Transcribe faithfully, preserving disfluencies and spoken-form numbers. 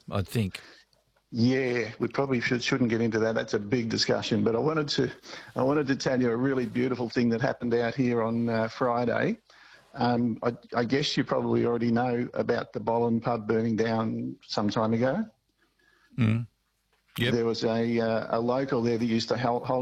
I'd think. Yeah, we probably should, shouldn't get into that. That's a big discussion. But I wanted to, I wanted to tell you a really beautiful thing that happened out here on uh, Friday. Um, I, I guess you probably already know about the Boland pub burning down some time ago. Mm. Yep. There was a uh, a local there that used to hold, hold